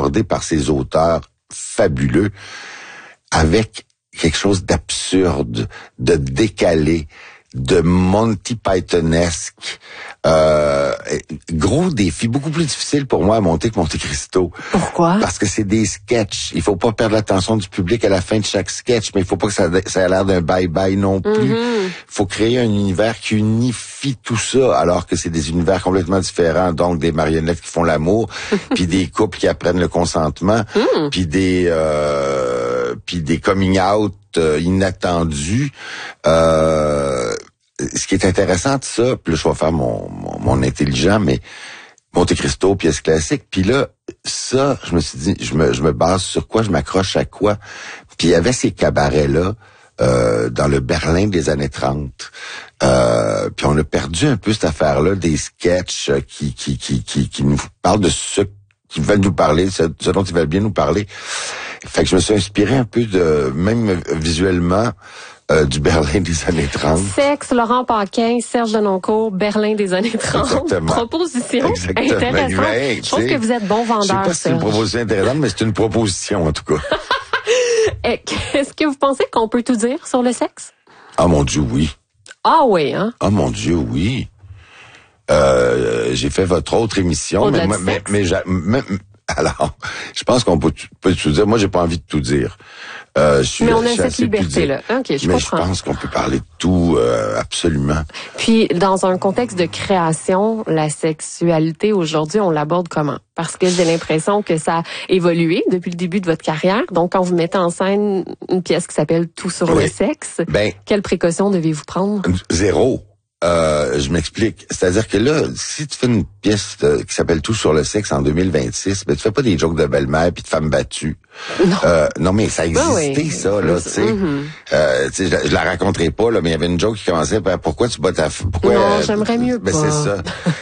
abordé par ces auteurs fabuleux avec quelque chose d'absurde, de décalé, de Monty Pythonesque. Gros défi, beaucoup plus difficile pour moi à monter que Monte Cristo. Pourquoi? Parce que c'est des sketchs. Il faut pas perdre l'attention du public à la fin de chaque sketch, mais il faut pas que ça ait l'air d'un bye-bye non plus. Il faut créer un univers qui unifie tout ça, alors que c'est des univers complètement différents, donc des marionnettes qui font l'amour, puis des couples qui apprennent le consentement, puis des coming out inattendus. Ce qui est intéressant de ça, puis là, je vais faire mon intelligent, mais Monte Cristo, pièce classique. Puis là, ça, je me suis dit, je me base sur quoi, je m'accroche à quoi. Puis il y avait ces cabarets-là dans le Berlin des années 30. Puis on a perdu un peu cette affaire-là, des sketchs qui nous parlent de ce qu'ils veulent nous parler, ce dont ils veulent bien nous parler. Fait que je me suis inspiré un peu même visuellement, du Berlin des années 30. Sexe, Laurent Paquin, Serge Denoncourt, Berlin des années 30. Exactement. Proposition intéressante. Ben, je trouve que vous êtes bon vendeur. Je sais pas si c'est une proposition intéressante, mais c'est une proposition, en tout cas. Est-ce que vous pensez qu'on peut tout dire sur le sexe? Ah, mon Dieu, oui. Ah oui, hein? Ah, mon Dieu, oui. J'ai fait votre autre émission, alors, je pense qu'on peut tout dire. Moi, j'ai pas envie de tout dire. Mais on a cette liberté-là. OK, je comprends. Mais je pense qu'on peut parler de tout, absolument. Puis, dans un contexte de création, la sexualité, aujourd'hui, on l'aborde comment? Parce que j'ai l'impression que ça a évolué depuis le début de votre carrière. Donc, quand vous mettez en scène une pièce qui s'appelle Tout sur le sexe, quelles précautions devez-vous prendre? Zéro. Je m'explique. C'est-à-dire que là, si tu fais une pièce qui s'appelle Tout sur le sexe en 2026, ben tu fais pas des jokes de belle-mère puis de femmes battues. Non, mais ça existait, ça, là, tu sais. Je la raconterai pas, là, mais il y avait une joke qui commençait par pourquoi tu bats ta pourquoi non, j'aimerais mieux ben, pas. C'est ça.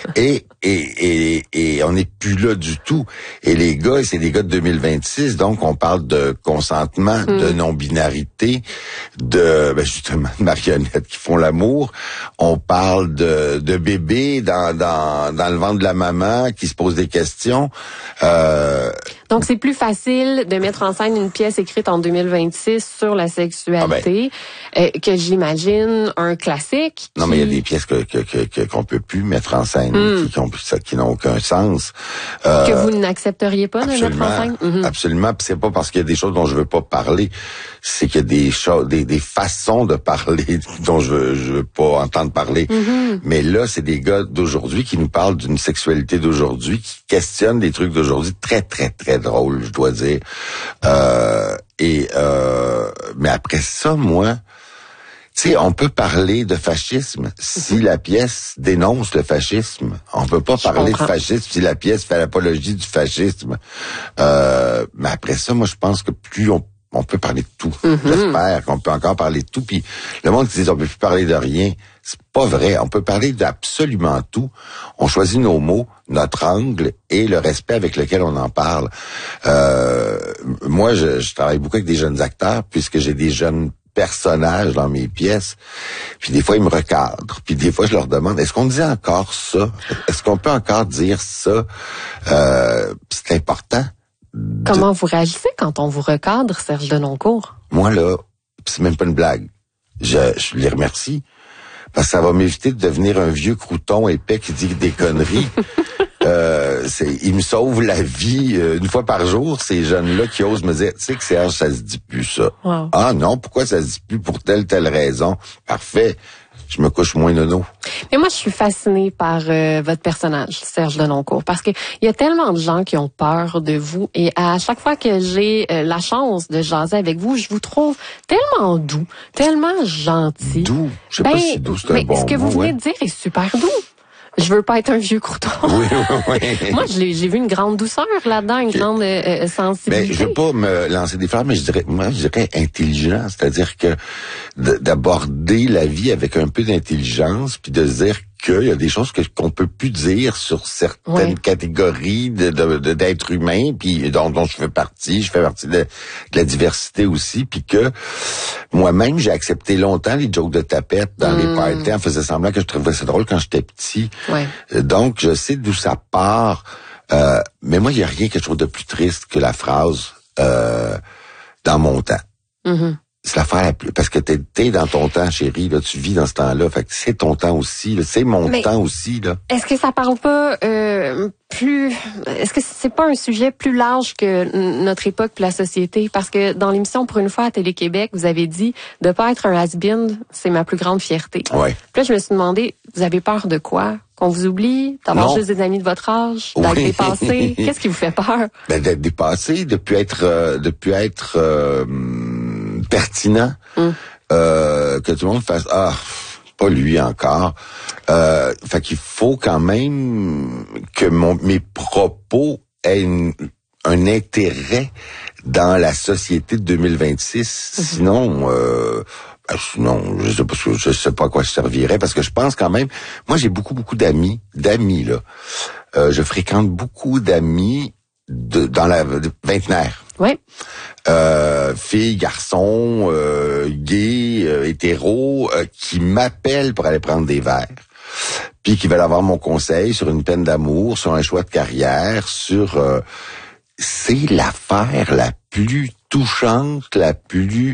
Et on n'est plus là du tout. Et les gars, c'est des gars de 2026, donc on parle de consentement, de non-binarité, justement de marionnettes qui font l'amour. On parle de bébés dans le ventre de la maman qui se posent des questions. Donc, c'est plus facile de mettre en scène une pièce écrite en 2026 sur la sexualité que j'imagine un classique. Non, mais il y a des pièces qu'on peut plus mettre en scène, qui n'ont aucun sens. Que vous n'accepteriez pas de mettre en scène? Absolument. Puis c'est pas parce qu'il y a des choses dont je veux pas parler, c'est qu'il y a des choses, des façons de parler dont je veux pas entendre parler. Mais là, c'est des gars d'aujourd'hui qui nous parlent d'une sexualité d'aujourd'hui, qui questionnent des trucs d'aujourd'hui très, très, très drôles, je dois dire. Mais après ça, moi, tu sais, on peut parler de fascisme si la pièce dénonce le fascisme. On peut pas parler de fascisme si la pièce fait l'apologie du fascisme. Mais après ça, moi, je pense que plus on peut parler de tout. J'espère qu'on peut encore parler de tout. Puis le monde qui dit on peut plus parler de rien, c'est pas vrai. On peut parler d'absolument tout. On choisit nos mots, notre angle et le respect avec lequel on en parle. Moi, je travaille beaucoup avec des jeunes acteurs puisque j'ai des jeunes personnages dans mes pièces. Puis des fois, ils me recadrent. Puis des fois, je leur demande, est-ce qu'on dit encore ça? Est-ce qu'on peut encore dire ça? C'est important. Comment vous réagissez quand on vous recadre, Serge Denoncourt? Moi, là, c'est même pas une blague. Je les remercie. Parce que ça va m'éviter de devenir un vieux crouton épais qui dit des conneries. Ils me sauvent la vie une fois par jour, ces jeunes-là qui osent me dire, tu sais que Serge, ça se dit plus ça. Wow. Ah non, pourquoi ça se dit plus pour telle raison? Parfait. Je me couche moins nono. Mais moi, je suis fascinée par votre personnage, Serge Denoncourt, parce que il y a tellement de gens qui ont peur de vous, et à chaque fois que j'ai la chance de jaser avec vous, je vous trouve tellement doux, tellement gentil. Doux? Je sais pas si doux, c'est un bon mot. Ce que vous venez de dire est super doux. Je veux pas être un vieux crouton. Oui. Moi, j'ai vu une grande douceur là-dedans, une grande sensibilité. Mais je veux pas me lancer des fleurs, mais je dirais intelligent, c'est-à-dire que d'aborder la vie avec un peu d'intelligence, puis de se dire qu'il y a des choses qu'on peut plus dire sur certaines catégories d'êtres humains, puis dont je fais partie. Je fais partie de la diversité aussi, puis que moi-même, j'ai accepté longtemps les jokes de tapette dans les parties, en faisant semblant que je trouvais ça drôle quand j'étais petit. Ouais. Donc, je sais d'où ça part. Mais moi, il y a rien que je trouve de plus triste que la phrase dans mon temps. Mm-hmm. C'est l'affaire la plus... Parce que t'es dans ton temps, chérie, là, tu vis dans ce temps-là. Fait que c'est ton temps aussi, là, c'est mon temps aussi, là. Est-ce que ça parle pas plus... Est-ce que c'est pas un sujet plus large que notre époque puis la société? Parce que dans l'émission Pour une fois à Télé-Québec, vous avez dit de pas être un has-been, c'est ma plus grande fierté. Ouais. Puis là, je me suis demandé, vous avez peur de quoi? Qu'on vous oublie? D'avoir juste des amis de votre âge? D'être dépassé? Qu'est-ce qui vous fait peur? Ben, d'être dépassé, de plus être pertinent. Que tout le monde fasse pas lui encore. Fait qu'il faut quand même que mes propos aient un intérêt dans la société de 2026. Sinon, je sais pas à quoi je servirais, parce que je pense quand même, moi j'ai beaucoup d'amis là. Je fréquente beaucoup d'amis dans la vingtenaire. Oui. Filles, garçons, gays, hétéros, qui m'appellent pour aller prendre des verres, puis qui veulent avoir mon conseil sur une peine d'amour, sur un choix de carrière, sur... c'est l'affaire la plus touchante, la plus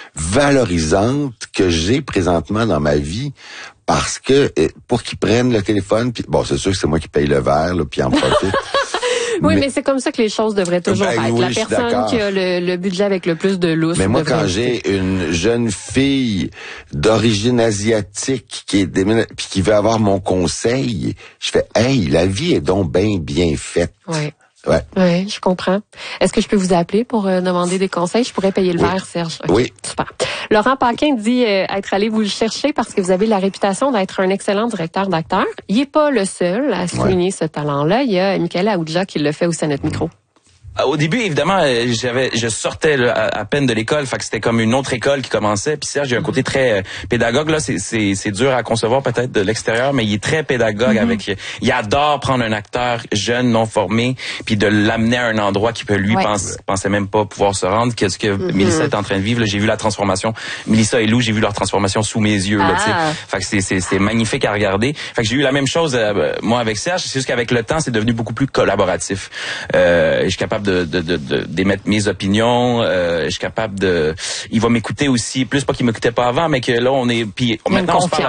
valorisante que j'ai présentement dans ma vie, parce que pour qu'ils prennent le téléphone, puis bon, c'est sûr que c'est moi qui paye le verre, là, puis en profite. Oui, mais c'est comme ça que les choses devraient toujours être. Oui, la personne qui a le budget avec le plus de lousse. Mais moi, quand j'ai une jeune fille d'origine asiatique puis qui veut avoir mon conseil, je fais, hey, la vie est donc bien faite. Oui. Ouais. Oui, je comprends. Est-ce que je peux vous appeler pour demander des conseils? Je pourrais payer le verre, Serge. Okay, oui. Super. Laurent Paquin dit être allé vous le chercher parce que vous avez la réputation d'être un excellent directeur d'acteur. Il n'est pas le seul à souligner ce talent-là. Il y a Michaela Aoudja qui le fait aussi à notre micro. Au début, évidemment, je sortais à peine de l'école, fait que c'était comme une autre école qui commençait. Puis Serge, il y a un côté très pédagogue là, c'est dur à concevoir peut-être de l'extérieur, mais il est très pédagogue il adore prendre un acteur jeune, non formé, puis de l'amener à un endroit qui peut lui pensait même pas pouvoir se rendre. Qu'est-ce que Mélissa est en train de vivre là, j'ai vu la transformation. Mélissa et Lou, j'ai vu leur transformation sous mes yeux là, tu sais. Fait que c'est magnifique à regarder. Fait que j'ai eu la même chose moi avec Serge, c'est juste qu'avec le temps, c'est devenu beaucoup plus collaboratif. Je suis capable d'émettre mes opinions, je suis capable il va m'écouter aussi, plus pas qu'il m'écoutait pas avant, mais que là on est maintenant on se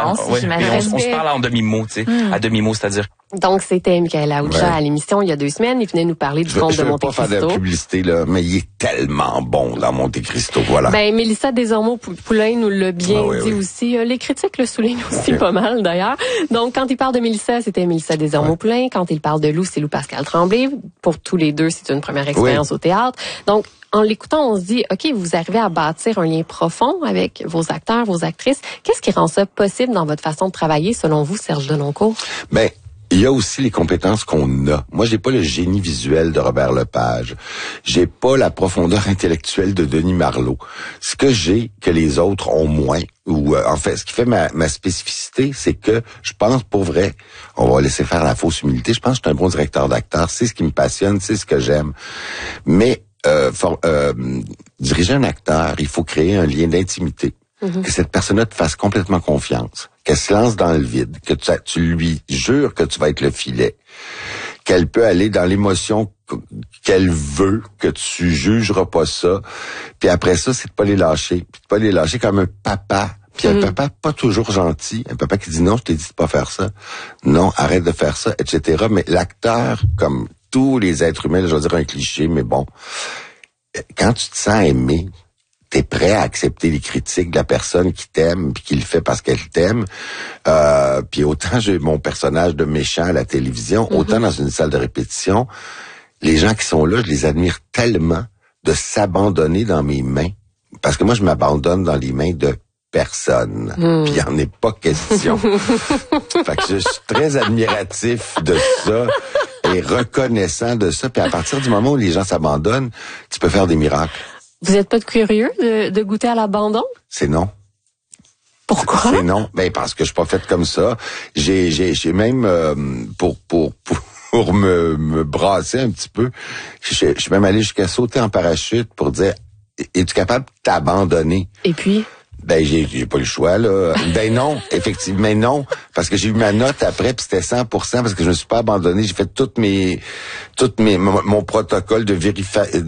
parle en demi-mot, tu sais, à demi-mot, c'est-à-dire. Donc c'était Michaela Aoudja à l'émission il y a 2 semaines, il venait nous parler du conte de Monte Cristo. Je veux pas faire de publicité là, mais il est tellement bon dans Monte Cristo, voilà. Ben Mélissa Desormeaux-Poulain nous l'a bien dit aussi, les critiques le soulignent aussi pas mal d'ailleurs. Donc quand il parle de Mélissa, c'était Mélissa Desormeaux-Poulain, quand il parle de Lou, c'est Lou Pascal Tremblay. Pour tous les deux, c'est une première expérience au théâtre. Donc en l'écoutant, on se dit, OK, vous arrivez à bâtir un lien profond avec vos acteurs, vos actrices. Qu'est-ce qui rend ça possible dans votre façon de travailler, selon vous, Serge Denoncourt? Ben, il y a aussi les compétences qu'on a. Moi, j'ai pas le génie visuel de Robert Lepage. J'ai pas la profondeur intellectuelle de Denis Marleau. Ce que j'ai, que les autres ont moins, ou en fait, ce qui fait ma spécificité, c'est que je pense, pour vrai, on va laisser faire la fausse humilité, je pense que je suis un bon directeur d'acteur, c'est ce qui me passionne, c'est ce que j'aime. Mais diriger un acteur, il faut créer un lien d'intimité. Que cette personne-là te fasse complètement confiance, qu'elle se lance dans le vide, que tu lui jures que tu vas être le filet, qu'elle peut aller dans l'émotion qu'elle veut, que tu jugeras pas ça, puis après ça, c'est de pas les lâcher, puis de pas les lâcher comme un papa, puis un papa pas toujours gentil, un papa qui dit non, je t'ai dit de pas faire ça, non, arrête de faire ça, etc. Mais l'acteur, comme tous les êtres humains, je vais dire un cliché, mais bon, quand tu te sens aimé, t'es prêt à accepter les critiques de la personne qui t'aime puis qui le fait parce qu'elle t'aime. Puis autant j'ai mon personnage de méchant à la télévision, autant dans une salle de répétition, les gens qui sont là, je les admire tellement de s'abandonner dans mes mains. Parce que moi, je m'abandonne dans les mains de personne. Puis il n'y en est pas question. Fait que je suis très admiratif de ça et reconnaissant de ça. Puis à partir du moment où les gens s'abandonnent, tu peux faire des miracles. Vous êtes pas curieux de goûter à l'abandon? C'est non. Pourquoi? C'est non. Ben, parce que je suis pas faite comme ça. J'ai même, pour me brasser un petit peu, je suis même allé jusqu'à sauter en parachute pour dire, es-tu capable de t'abandonner? Et puis? Ben, j'ai pas le choix, là. Ben non, effectivement, mais non. Parce que j'ai eu ma note après, puis c'était 100%, parce que je me suis pas abandonné. J'ai fait mon protocole de